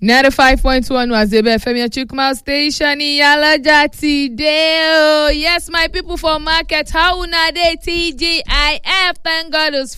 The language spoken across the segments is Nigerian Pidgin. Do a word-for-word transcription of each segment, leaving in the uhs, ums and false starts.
ninety-five point one Wazebe F M, your Chukma station, Iyaloja today. Yes, my people for market, how una dey T G I F? Thank God it's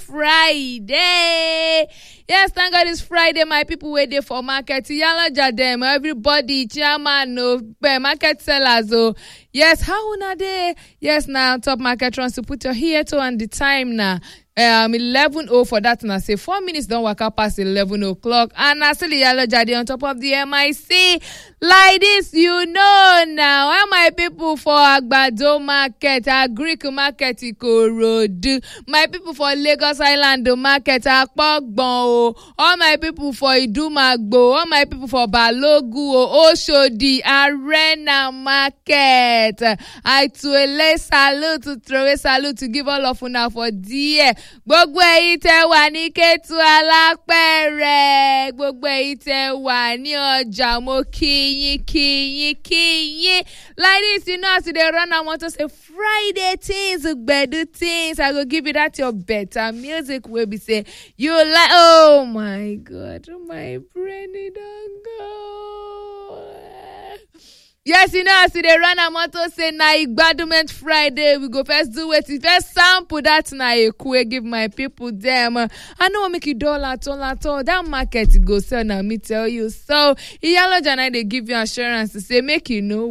Friday. Yes, thank God it's Friday, my people wait there for market. Iyaloja them, everybody, chairman, no market sellers. Oh, yes, how una dey? Yes, now top market runs to put your ear to and the time now. Um, eleven oh for that, and I say four minutes don't work out past eleven o'clock, and I see the Iyaloja dey on top of the M I C like this, you know now. All my people for Agbado market, Agric market, Ikorodu, my people for Lagos Island market, Akpogbon, all my people for Idumagbo, all my people for Balogu, Oshodi, Arena market. I to a salute to throw a salute to give all of una for dear. Gbogbo èyí tẹ́ wà ní Kétu Alápẹ̀rẹ̀, gbogbo èyí tẹ́ wà ní ọjà, mo kí yín kí yín kí yín. Like this, you know, as they run, I want to say Friday things, Gbedu things. I go give you that your better music will be say you like. Oh my God, my brain don't go. Yes, you know, as they run a motto say na Igbadiment Friday. We go first do it. First sample that na a quick give my people them. I know make it all at all at all. That market go sell now. Me tell you. So Iyaloja and I they give you assurance to say make you no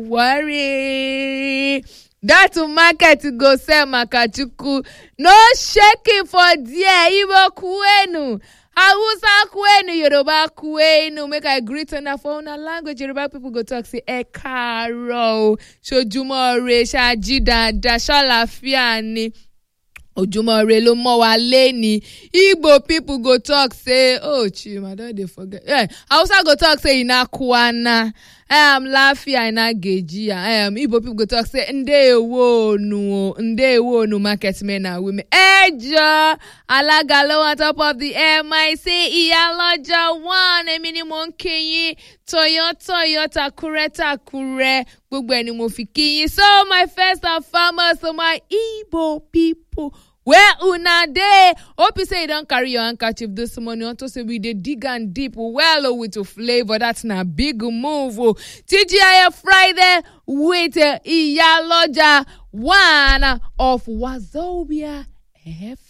worry. That to market go sell Makachuku. No shaking for dear Ibo Kuenu. Hausa kwenu, Yoruba kwenu. Make I greet on the phone language. Yoruba people go talk say Ekaro, Shojumore, Shajida, Dashalafiani. Ojumore lo mo wa leni. Igbo people go talk say, oh chima, don't they forget. Yeah, Hausa go talk say inakwana. I am Lafia ina geji. I am Igbo people go talk say ndewo nu, ndewo nu market men and women. Eja alagalo on top of the M I C Iyaloja one. Emini monkeyi Toyota Toyota Kureta Kure. Gbogbo ẹni mo fi kiyin. So my first and foremost, so my Igbo people. Where una dey? Hope you say you don't carry your handkerchief this morning. Want to say we dey dig and deep well oh, with a flavor. That's na big move. Oh. T G I F Friday with uh, Iyaloja one of Wazobia F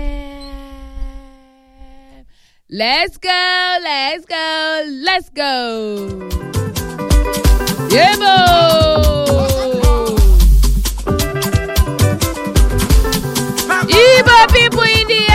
M. Let's go, let's go, let's go. Yebo! Igbo people in the